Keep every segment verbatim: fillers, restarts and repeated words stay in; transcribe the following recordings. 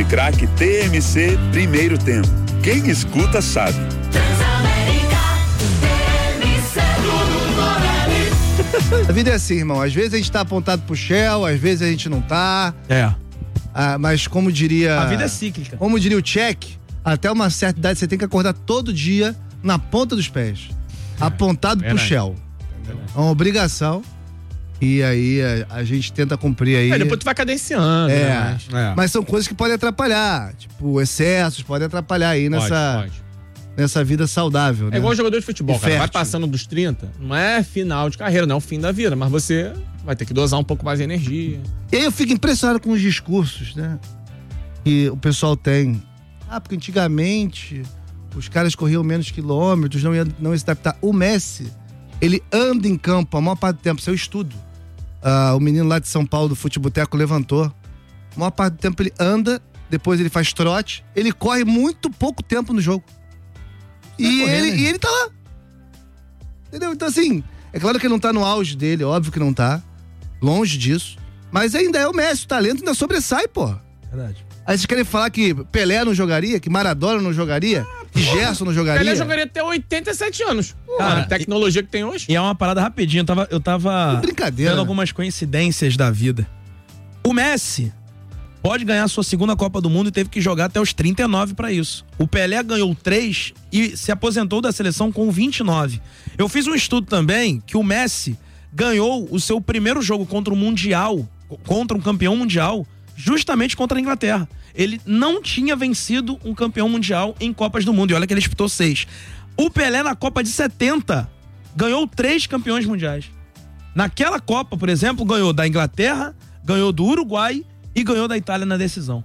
craque T M C primeiro tempo. Quem escuta sabe. A vida é assim, irmão. Às vezes a gente tá apontado pro Shell, às vezes a gente não tá. É. Ah, mas como diria... A vida é cíclica. Como diria o Check, até uma certa idade você tem que acordar todo dia na ponta dos pés. É, apontado é pro Shell. É uma obrigação. E aí a, a gente tenta cumprir aí. É, depois tu vai cadenciando. É, né? mas, é. mas são coisas que podem atrapalhar. Tipo, excessos podem atrapalhar aí pode, nessa... Pode. Nessa vida saudável, é né? igual jogador de futebol, e cara. fértil. Vai passando dos trinta, não é final de carreira, não é o fim da vida, mas você vai ter que dosar um pouco mais de energia. E aí eu fico impressionado com os discursos, né? Que o pessoal tem. Ah, porque antigamente os caras corriam menos quilômetros, não iam, não iam se adaptar. O Messi, ele anda em campo a maior parte do tempo, isso é o estudo. Ah, o menino lá de São Paulo, do Futeboteco, levantou. A maior parte do tempo ele anda, depois ele faz trote, ele corre muito pouco tempo no jogo. E ele, e ele tá lá. Entendeu? Então, assim, é claro que ele não tá no auge dele, óbvio que não tá. Longe disso. Mas ainda é o Messi, o talento ainda sobressai, pô. Verdade. Aí vocês querem falar que Pelé não jogaria, que Maradona não jogaria, ah, que Gerson não jogaria? Pelé jogaria até oitenta e sete anos. Cara, a tecnologia que tem hoje. E é uma parada rapidinho, eu tava, eu tava brincadeira. vendo algumas coincidências da vida. O Messi pode ganhar sua segunda Copa do Mundo e teve que jogar até os trinta e nove pra isso. O Pelé ganhou três e se aposentou da seleção com vinte e nove. Eu fiz um estudo também que o Messi ganhou o seu primeiro jogo contra o Mundial, contra um campeão mundial, justamente contra a Inglaterra. Ele não tinha vencido um campeão mundial em Copas do Mundo, e olha que ele disputou seis. O Pelé na Copa de setenta ganhou três campeões mundiais. Naquela Copa, por exemplo, ganhou da Inglaterra, ganhou do Uruguai e ganhou da Itália na decisão.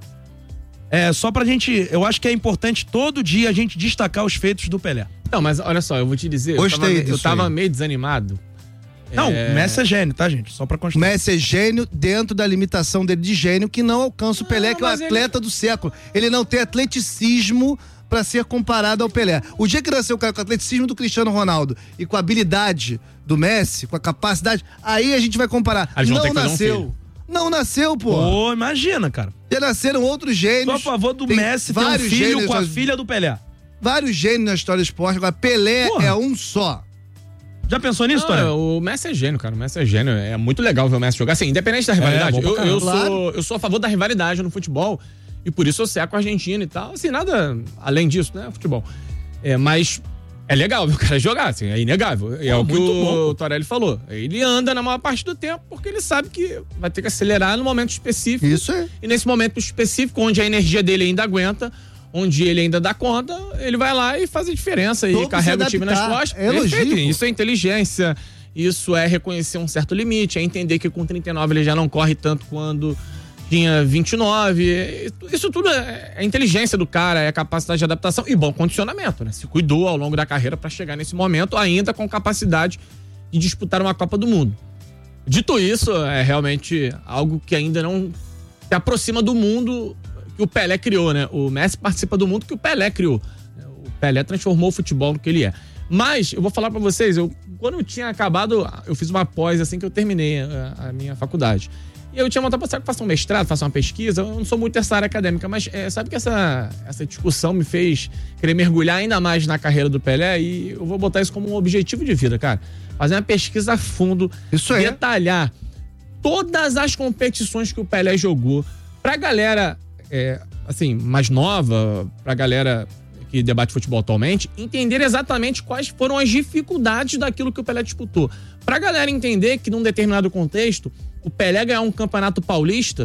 É, só pra gente, eu acho que é importante todo dia a gente destacar os feitos do Pelé. Não, mas olha só, eu vou te dizer, Gostei eu tava, eu tava aí. meio desanimado. Não, é... o Messi é gênio, tá, gente? Só pra constar. O Messi é gênio dentro da limitação dele de gênio, que não alcança o Pelé, não, que é o atleta ele... do século. Ele não tem atleticismo pra ser comparado ao Pelé. O dia que nasceu o cara com o atleticismo do Cristiano Ronaldo e com a habilidade do Messi, com a capacidade, aí a gente vai comparar. Não nasceu. Um não nasceu, pô. Pô, imagina, cara. Já nasceram outros gênios. Sou a favor do tem Messi ter um filho com a nas... filha do Pelé. Vários gênios na história do esporte. Agora, Pelé Porra. é um só. Já pensou nisso, Tony? O Messi é gênio, cara. O Messi é gênio. É muito legal ver o Messi jogar. Assim, independente da rivalidade. É, eu, eu, claro. sou, eu sou a favor da rivalidade no futebol. E por isso eu seco a Argentina e tal. Assim, nada além disso, né? Futebol. É, mas é legal ver o cara jogar, assim. É inegável. É, é o que o, o Torelli falou. Ele anda na maior parte do tempo porque ele sabe que vai ter que acelerar no momento específico. Isso é. E nesse momento específico, onde a energia dele ainda aguenta, onde ele ainda dá conta, ele vai lá e faz a diferença e carrega o time nas costas. É elogio. Isso é inteligência, isso é reconhecer um certo limite, é entender que com trinta e nove ele já não corre tanto quando tinha vinte e nove. Isso tudo é, é inteligência do cara, é capacidade de adaptação e bom condicionamento, né? Se cuidou ao longo da carreira para chegar nesse momento ainda com capacidade de disputar uma Copa do Mundo. Dito isso, é realmente algo que ainda não se aproxima do mundo que o Pelé criou, né? O Messi participa do mundo que o Pelé criou. O Pelé transformou o futebol no que ele é. Mas, eu vou falar pra vocês, eu, quando eu tinha acabado, eu fiz uma pós assim que eu terminei a, a minha faculdade. E eu tinha vontade pra que faça um mestrado, faça uma pesquisa. Eu não sou muito dessa área acadêmica, mas é, sabe que essa, essa discussão me fez querer mergulhar ainda mais na carreira do Pelé e eu vou botar isso como um objetivo de vida, cara. Fazer uma pesquisa a fundo, isso aí. Detalhar todas as competições que o Pelé jogou pra galera... É, assim, mais nova, pra galera que debate futebol atualmente, entender exatamente quais foram as dificuldades daquilo que o Pelé disputou. Pra galera entender que num determinado contexto, o Pelé ganhar um campeonato paulista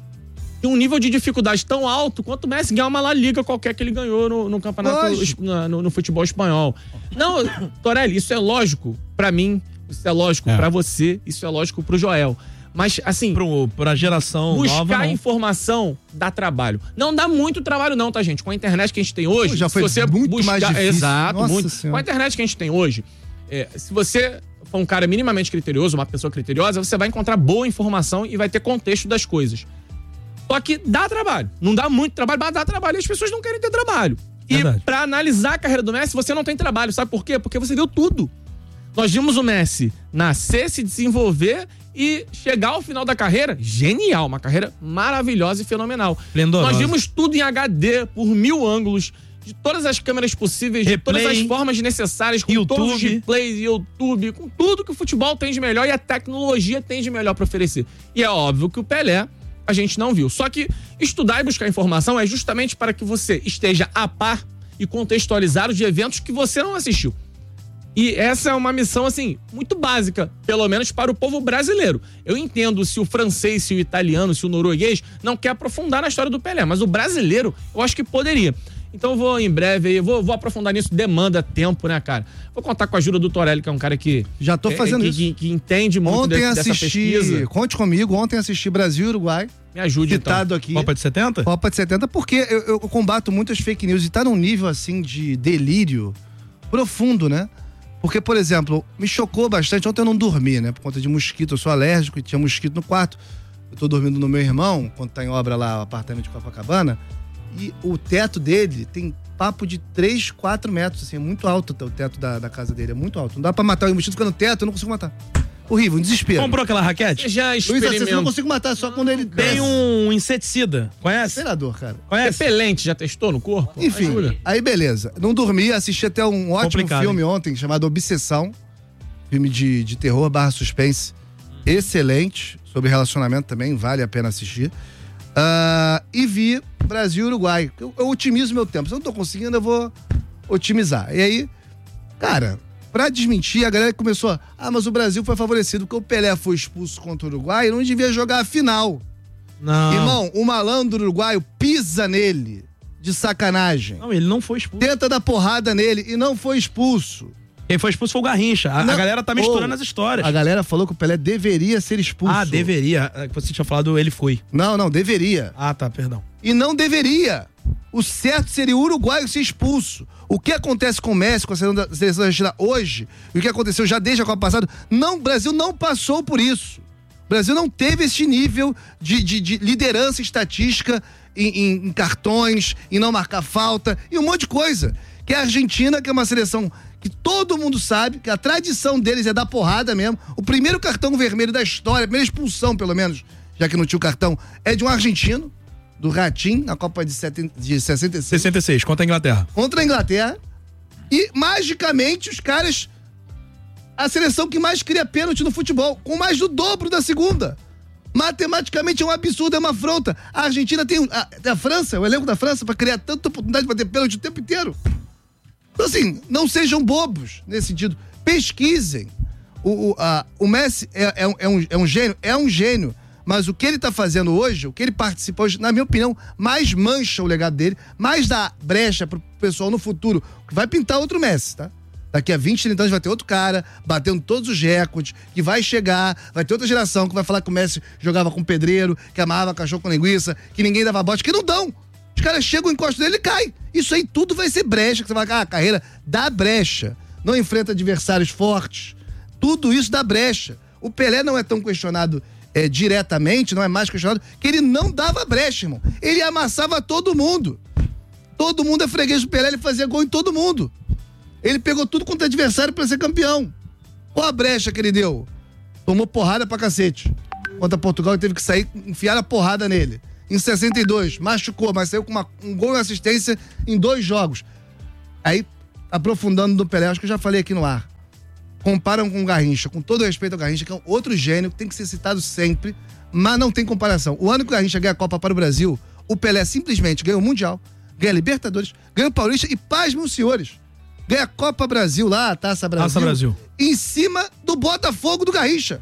tem um nível de dificuldade tão alto quanto o Messi ganhar uma La Liga qualquer que ele ganhou no, no campeonato, no, no, no futebol espanhol. Não, Torelli, isso é lógico pra mim, isso é lógico é. pra você, isso é lógico pro Joel. Mas, assim... Pro, pra geração buscar nova, não. informação dá trabalho. Não dá muito trabalho não, tá, gente? Com a internet que a gente tem hoje... Pô, já foi se você muito buscar, mais difícil. Exato, Nossa muito. Senhora. Com a internet que a gente tem hoje, é, se você for um cara minimamente criterioso, uma pessoa criteriosa, você vai encontrar boa informação e vai ter contexto das coisas. Só que dá trabalho. Não dá muito trabalho, mas dá trabalho. E as pessoas não querem ter trabalho. Verdade. E pra analisar a carreira do Messi, você não tem trabalho. Sabe por quê? Porque você viu tudo. Nós vimos o Messi nascer, se desenvolver e chegar ao final da carreira, genial, uma carreira maravilhosa e fenomenal. Lendorosa. Nós vimos tudo em H D, por mil ângulos, de todas as câmeras possíveis, Replay, de todas as formas necessárias, com YouTube. todos os replays, YouTube, com tudo que o futebol tem de melhor e a tecnologia tem de melhor para oferecer. E é óbvio que o Pelé a gente não viu. Só que estudar e buscar informação é justamente para que você esteja a par e contextualizar de eventos que você não assistiu. E essa é uma missão, assim, muito básica, pelo menos para o povo brasileiro. Eu entendo se o francês, se o italiano, se o norueguês não quer aprofundar na história do Pelé, mas o brasileiro, eu acho que poderia. Então eu vou em breve aí, vou, vou aprofundar nisso, demanda tempo, né, cara? Vou contar com a ajuda do Torelli, que é um cara que... Já tô fazendo é, que, isso. Que, que entende muito ontem desse, dessa assisti, pesquisa. conte comigo, ontem assisti Brasil e Uruguai. Me ajude, citado então. aqui. Copa de setenta? Copa de setenta, porque eu, eu combato muitas fake news e tá num nível, assim, de delírio profundo, né? Porque, por exemplo, me chocou bastante, ontem eu não dormi, né? Por conta de mosquito, eu sou alérgico e tinha mosquito no quarto. Eu tô dormindo no meu irmão, quando tá em obra lá, o apartamento de Copacabana, e o teto dele tem papo de três, quatro metros, assim, é muito alto o teto da, da casa dele, é muito alto. Não dá pra matar o mosquito fica no teto, eu não consigo matar. Horrível, um desespero. Comprou aquela raquete? Você já Luiz, assim, eu experimenta. não consigo matar só quando ele Tem um inseticida. Conhece? Senador, cara. Conhece? Repelente, já testou no corpo? Enfim, Ajuda. aí beleza. Não dormi, assisti até um ótimo Complicado, filme hein? ontem, chamado Obsessão. Filme de, de terror barra suspense. Excelente. Sobre relacionamento também, vale a pena assistir. Uh, e vi Brasil e Uruguai. Eu, eu otimizo meu tempo. Se eu não tô conseguindo, eu vou otimizar. E aí, cara, pra desmentir, a galera começou a... Ah, mas o Brasil foi favorecido porque o Pelé foi expulso contra o Uruguai e não devia jogar a final. Não. Irmão, o malandro uruguaio pisa nele de sacanagem. Não, ele não foi expulso. Tenta dar porrada nele e não foi expulso. Quem foi expulso foi o Garrincha. A, Não. a galera tá misturando Oh, as histórias. A galera falou que o Pelé deveria ser expulso. Ah, deveria. Você tinha falado ele foi. Não, não, deveria. Ah, tá, perdão. E não deveria. O certo seria o uruguaio ser expulso. O que acontece com o Messi, com a seleção argentina hoje, e o que aconteceu já desde a Copa passada, não, o Brasil não passou por isso. O Brasil não teve esse nível de, de, de liderança estatística em, em, em cartões, em não marcar falta, e um monte de coisa. Que a Argentina, que é uma seleção que todo mundo sabe, que a tradição deles é dar porrada mesmo. O primeiro cartão vermelho da história, a primeira expulsão, pelo menos, já que não tinha o cartão, é de um argentino, do Ratinho, na Copa de, setenta, de sessenta e seis. sessenta e seis, contra a Inglaterra. Contra a Inglaterra. E, magicamente, os caras... A seleção que mais cria pênalti no futebol, com mais do dobro da segunda. Matematicamente é um absurdo, é uma afronta. A Argentina tem... A, a França, o elenco da França, pra criar tanta oportunidade pra ter pênalti o tempo inteiro. Então, assim, não sejam bobos nesse sentido. Pesquisem. O, o, a, o Messi é, é, um, é, um, é um gênio? É um gênio. Mas o que ele tá fazendo hoje, o que ele participa hoje, na minha opinião, mais mancha o legado dele, mais dá brecha pro pessoal no futuro, que vai pintar outro Messi, tá? Daqui a vinte, trinta anos vai ter outro cara, batendo todos os recordes, que vai chegar, vai ter outra geração que vai falar que o Messi jogava com pedreiro, que amarrava cachorro com linguiça, que ninguém dava bote, que não dão. Os caras chegam, encostam dele e cai. Isso aí tudo vai ser brecha, que você vai falar, ah, a carreira dá brecha. Não enfrenta adversários fortes. Tudo isso dá brecha. O Pelé não é tão questionado é, diretamente, não é mais questionado, que ele não dava brecha, irmão. Ele amassava todo mundo. Todo mundo é freguês do Pelé, ele fazia gol em todo mundo. Ele pegou tudo contra adversário pra ser campeão. Qual a brecha que ele deu? Tomou porrada pra cacete. Contra Portugal, ele teve que sair, enfiar a porrada nele. Em sessenta e dois, machucou, mas saiu com uma, um gol e assistência em dois jogos. Aí, aprofundando do Pelé, acho que eu já falei aqui no ar. Comparam com o Garrincha, com todo respeito ao Garrincha, que é um outro gênio, que tem que ser citado sempre, mas não tem comparação. O ano que o Garrincha ganha a Copa para o Brasil, o Pelé simplesmente ganhou o Mundial, ganha a Libertadores, ganha o Paulista e, pasmem os senhores, ganha a Copa Brasil lá, a Taça Brasil, Taça Brasil, em cima do Botafogo do Garrincha.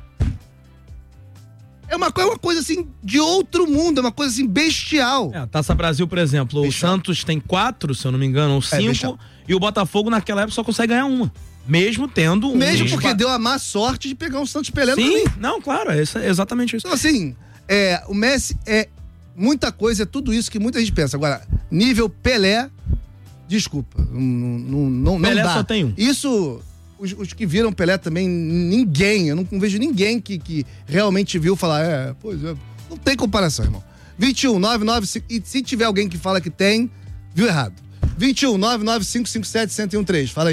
É uma, é uma coisa assim de outro mundo, é uma coisa assim bestial. É, a Taça Brasil, por exemplo, Bestial. o Santos tem quatro, se eu não me engano, ou cinco, bestial. e o Botafogo naquela época só consegue ganhar uma. Mesmo tendo um. Mesmo um- porque deu a má sorte de pegar um Santos Pelé no Sim, caminho. não, claro, é isso- é exatamente isso. Então, assim, é, o Messi é muita coisa, é tudo isso que muita gente pensa. Agora, nível Pelé, desculpa, não, não, não, não Pelé dá. só tem um. Isso, os, os que viram Pelé também, ninguém, eu não vejo ninguém que, que realmente viu falar, é, pois é, não tem comparação, irmão. vinte e um, nove nove cinco, e se tiver alguém que fala que tem, viu errado. vinte e um, nove nove cinco cinco sete, um zero um três, fala aí.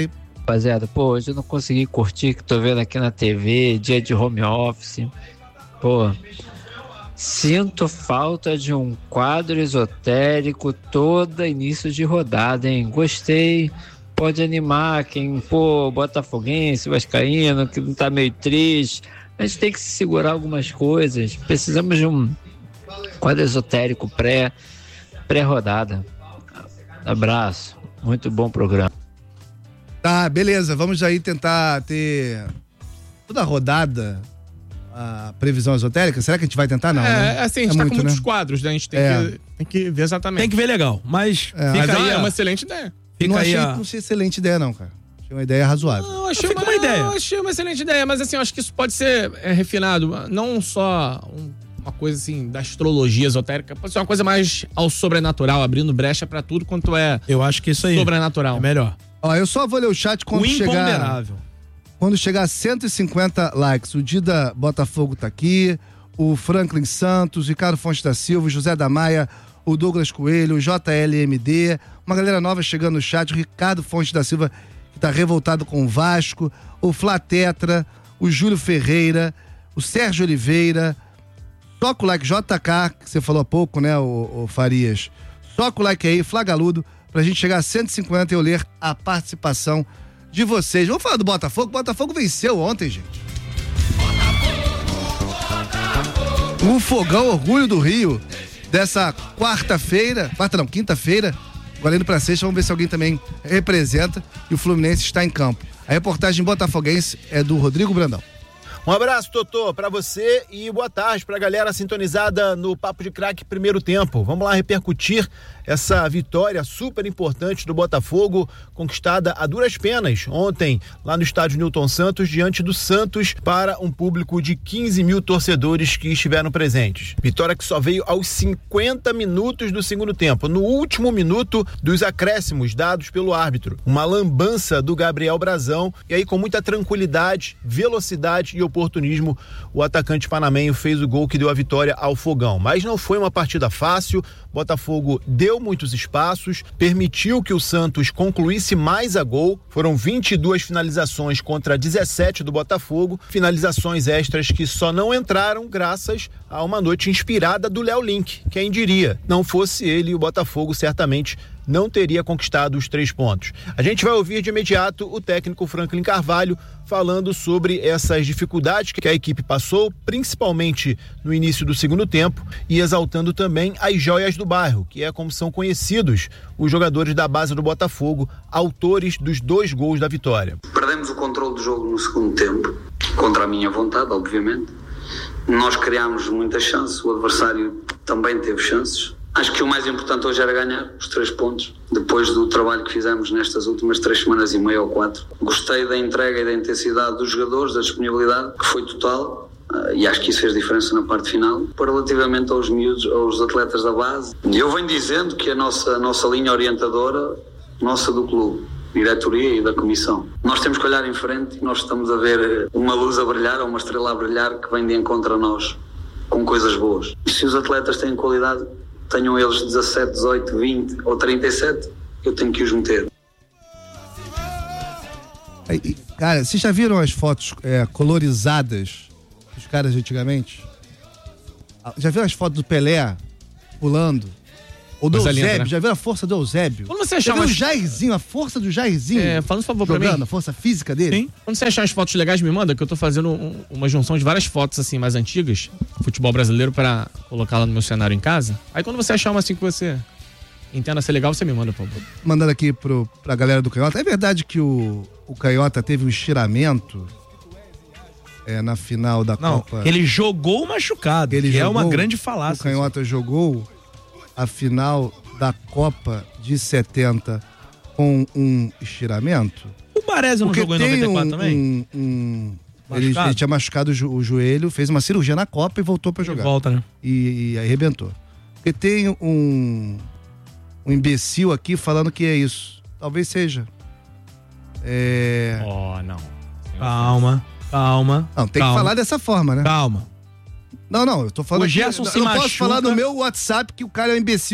rapaziada. Pô, hoje eu não consegui curtir, que tô vendo aqui na T V, dia de home office. Pô, sinto falta de um quadro esotérico todo início de rodada, hein? Gostei, pode animar quem, pô, botafoguense, vascaíno, que não tá meio triste. A gente tem que se segurar algumas coisas. Precisamos de um quadro esotérico pré, pré-rodada. Abraço, muito bom programa. Tá, beleza, vamos aí tentar ter toda a rodada a previsão esotérica. Será que a gente vai tentar? Não, é, né? assim, a gente é tá muito, com muitos né? quadros, né? A gente tem, É. que, tem que ver exatamente. Tem que ver legal, mas É. fica Mas aí é a- uma excelente ideia. Fica não aí achei, a- não achei excelente ideia não, cara. Achei uma ideia razoável. Não, achei Fica uma, uma ideia. eu achei uma excelente ideia, mas assim, eu acho que isso pode ser é, refinado, não só um- uma coisa assim da astrologia esotérica, pode ser uma coisa mais ao sobrenatural, abrindo brecha pra tudo quanto é Eu acho que isso aí sobrenatural. é melhor. Ó, eu só vou ler o chat quando o chegar... imponderável. Quando chegar a cento e cinquenta likes. O Dida Botafogo tá aqui, o Franklin Santos, Ricardo Fonte da Silva, o José da Maia, o Douglas Coelho, o J L M D, uma galera nova chegando no chat, o Ricardo Fonte da Silva, que tá revoltado com o Vasco, o Flá Tetra, o Júlio Ferreira, o Sérgio Oliveira, toca o like J K, que você falou há pouco, né, o, o Farias. Toca o like aí, Flagaludo, pra gente chegar a cento e cinquenta e eu ler a participação de vocês. Vamos falar do Botafogo? O Botafogo venceu ontem, gente. O Fogão Orgulho do Rio, dessa quarta-feira, quarta não, quinta-feira, agora indo pra sexta, vamos ver se alguém também representa e o Fluminense está em campo. A reportagem botafoguense é do Rodrigo Brandão. Um abraço, Totô, pra você e boa tarde pra galera sintonizada no Papo de Craque primeiro tempo. Vamos lá repercutir essa vitória super importante do Botafogo, conquistada a duras penas ontem lá no estádio Newton Santos, diante do Santos, para um público de quinze mil torcedores que estiveram presentes. Vitória que só veio aos cinquenta minutos do segundo tempo, no último minuto dos acréscimos dados pelo árbitro. Uma lambança do Gabriel Brazão, e aí com muita tranquilidade, velocidade e oportunismo, o atacante panamenho fez o gol que deu a vitória ao Fogão. Mas não foi uma partida fácil, Botafogo deu muitos espaços, permitiu que o Santos concluísse mais a gol, foram vinte e duas finalizações contra dezessete do Botafogo, finalizações extras que só não entraram graças a uma noite inspirada do Léo Link. Quem diria, não fosse ele, o Botafogo certamente não teria conquistado os três pontos. A gente vai ouvir de imediato o técnico Franklin Carvalho falando sobre essas dificuldades que a equipe passou, principalmente no início do segundo tempo, e exaltando também as joias do bairro, que é como são conhecidos os jogadores da base do Botafogo, autores dos dois gols da vitória. Perdemos o controle do jogo no segundo tempo, contra a minha vontade, obviamente. Nós criámos muitas chances, o adversário também teve chances. Acho que o mais importante hoje era ganhar os três pontos, depois do trabalho que fizemos nestas últimas três semanas e meia ou quatro. Gostei da entrega e da intensidade dos jogadores, da disponibilidade, que foi total, e acho que isso fez diferença na parte final. Para relativamente aos miúdos, aos atletas da base, eu venho dizendo que a nossa, a nossa linha orientadora, nossa do clube, diretoria e da comissão, nós temos que olhar em frente e nós estamos a ver uma luz a brilhar, ou uma estrela a brilhar, que vem de encontro a nós, com coisas boas. E se os atletas têm qualidade, tenham eles dezassete, dezoito, vinte ou trinta e sete, eu tenho que os meter. Aí, cara, vocês já viram as fotos é, colorizadas dos caras de antigamente? Já viram as fotos do Pelé pulando? Ou do Coisa Eusébio? linda, né? Já viram a força do Eusébio? Quando você Já achar viu o umas... Jairzinho, a força do Jairzinho? É, fala um favor pra jogando, mim. a força física dele? Sim. Quando você achar as fotos legais, me manda, que eu tô fazendo um- uma junção de várias fotos assim mais antigas, futebol brasileiro, pra colocar lá no meu cenário em casa. Aí quando você achar uma assim que você entenda ser legal, você me manda, por favor. Mandando aqui pro, pra galera do Canhota. É verdade que o, o Canhota teve um estiramento é, na final da Não, Copa? ele jogou machucado, Ele que é jogou- uma grande O falácia. Canhota jogou a final da Copa de setenta com um estiramento? O Baresi não Porque jogou em tem noventa e quatro um, também? um, um- ele, Machucado? ele tinha machucado o, jo- o joelho, fez uma cirurgia na Copa e voltou pra Ele jogar. volta, né? E, e arrebentou. Porque tem um, um imbecil aqui falando que é isso. Talvez seja. É... Oh, não. Calma, calma. Não, tem calma, que falar dessa forma, né? Calma. Não, não, eu tô falando O aqui, Gerson eu se não posso machuca. falar no meu WhatsApp que o cara é um imbecil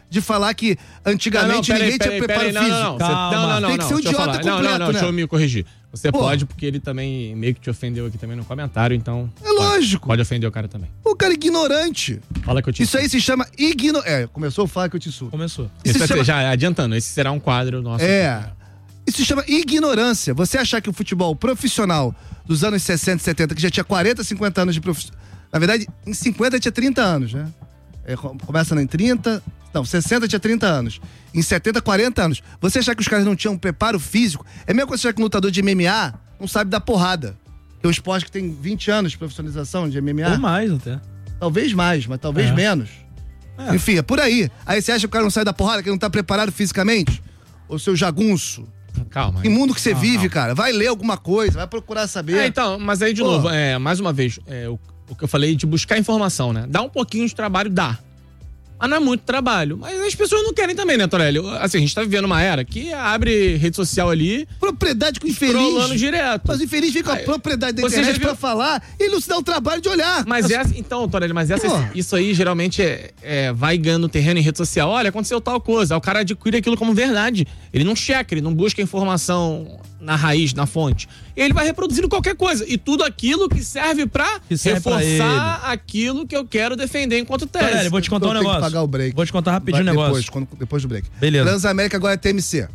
de falar que antigamente peraí, ninguém peraí, tinha preparo peraí, não, físico. não, não, você- Calma. não, não, não, Tem que ser um deixa eu idiota falar. Não, completo, não, não, né? deixa eu me corrigir. Você Pô. pode, porque ele também meio que te ofendeu aqui também no comentário, então... É lógico. Pode, pode ofender o cara também. O cara é ignorante. Fala que eu te Isso aí se chama igno... É, começou a falar que eu te sou. Começou. Isso Isso vai se chama... ser, já adiantando, esse será um quadro nosso. É. Isso se chama ignorância. Você achar que o futebol profissional dos anos sessenta e setenta, que já tinha quarenta, cinquenta anos de profissional... Na verdade, em cinquenta tinha trinta anos, né? É, começa em trinta... Não, sessenta tinha trinta anos. Em setenta, quarenta anos. Você achar que os caras não tinham preparo físico? É a mesma coisa que um lutador de M M A não sabe dar porrada. É um esporte que tem vinte anos de profissionalização de M M A. Ou mais até. Talvez mais, mas talvez É. menos. É. Enfim, é por aí. Aí você acha que o cara não sai da porrada, que ele não tá preparado fisicamente? Ô seu jagunço. Calma. Que mundo que você Calma, vive, calma. cara. Vai ler alguma coisa, vai procurar saber. É, então, mas aí de Pô. novo, é, mais uma vez, é, o, o que eu falei de buscar informação, né? Dá um pouquinho de trabalho, dá. Mas não é muito trabalho. Mas as pessoas não querem também, né, Torelli? Assim, a gente tá vivendo uma era que abre rede social ali, Propriedade com infeliz. trolando direto. Mas o infeliz vem com a Aí, propriedade da você já internet viu- pra falar e ele não se dá o trabalho de olhar. Mas essa, então, Torelli, mas essa, Pô. isso aí geralmente é, é, vai ganhando terreno em rede social. Olha, aconteceu tal coisa. Aí o cara adquire aquilo como verdade. Ele não checa, ele não busca informação na raiz, na fonte. Ele vai reproduzindo qualquer coisa. E tudo aquilo que serve pra Que serve pra reforçar aquilo que eu quero defender enquanto tese. Torelli, vou te contar um Então tem que negócio. pagar o break. Vou te contar rapidinho um Vai- negócio. Depois, quando- depois do break. Beleza. Transamérica agora é T M C.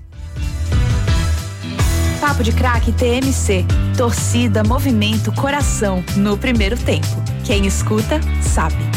Papo de Craque T M C. Torcida, movimento, coração no primeiro tempo. Quem escuta, sabe.